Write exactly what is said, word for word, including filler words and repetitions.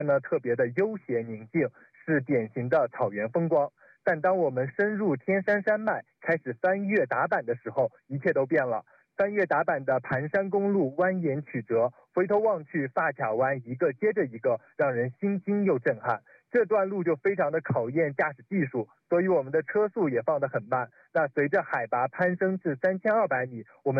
呢特别的悠闲宁静，是典型的草原风光。但当我们深入天山山脉，开始翻越达坂的时候，一切都变了。翻越达坂的盘山公路蜿蜒曲折，回头望去，发卡弯一个接着一个，让人心惊又震撼。这段路就非常的考验驾驶技术，所以我们的车速也放得很慢。那随着海拔攀升至三千二百米，我们